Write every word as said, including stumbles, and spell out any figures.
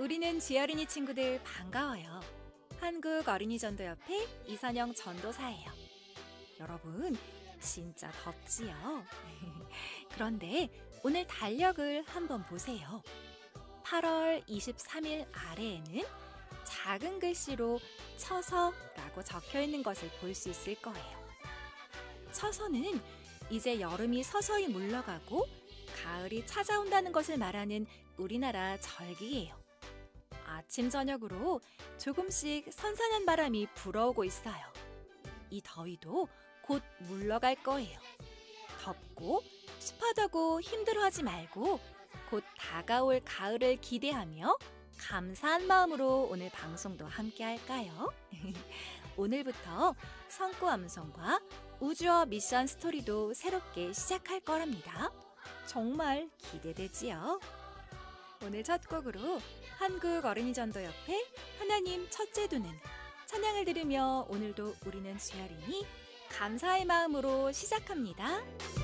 우리는 쥐어린이 친구들 반가워요. 한국 어린이전도협회 이선영 전도사예요. 여러분, 진짜 덥지요? 그런데 오늘 달력을 한번 보세요. 팔월 이십삼일 아래에는 작은 글씨로 처서라고 적혀 있는 것을 볼 수 있을 거예요. 처서는 이제 여름이 서서히 물러가고 가을이 찾아온다는 것을 말하는 우리나라 절기예요. 아침 저녁으로 조금씩 선선한 바람이 불어오고 있어요. 이 더위도 곧 물러갈 거예요. 덥고 습하다고 힘들어하지 말고 곧 다가올 가을을 기대하며 감사한 마음으로 오늘 방송도 함께 할까요? 오늘부터 성구 암송과 우주어 미션 스토리도 새롭게 시작할 거랍니다. 정말 기대되지요? 오늘 첫 곡으로 한국 어린이전도협회 하나님 첫째 두는 찬양을 들으며 오늘도 우리는 쥐어린이 감사의 마음으로 시작합니다.